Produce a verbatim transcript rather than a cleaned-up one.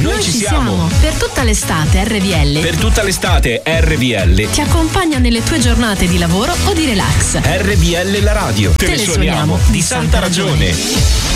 Noi, Noi ci siamo. siamo. Per tutta l'estate R V L. Per tutta l'estate R V L ti accompagna nelle tue giornate di lavoro o di relax. R V L la radio. Te, Te ne suoniamo. Di santa ragione.